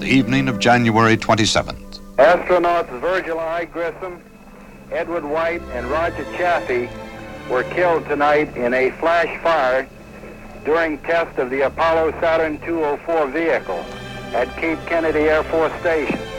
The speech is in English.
the evening of January 27th. Astronauts Virgil I. Grissom, Edward White, and Roger Chaffee were killed tonight in a flash fire during test of the Apollo Saturn 204 vehicle at Cape Kennedy Air Force Station.